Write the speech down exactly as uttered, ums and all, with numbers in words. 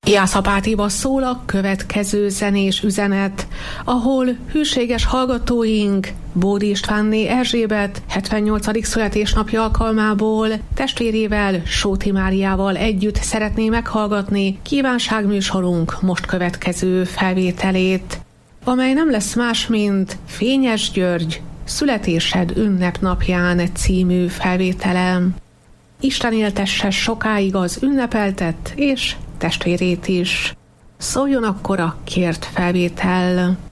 Jászapátiba szól a következő zenés üzenet, ahol hűséges hallgatóink Bódi Istvánné Erzsébet hetvennyolcadik születésnapja alkalmából testvérével, Sóti Máriával együtt szeretné meghallgatni kívánságműsorunk most következő felvételét, amely nem lesz más, mint Fényes György születésed ünnepnapján című felvételem. Isten éltesse sokáig az ünnepeltet és testvérét is. Szóljon akkor a kért felvétel.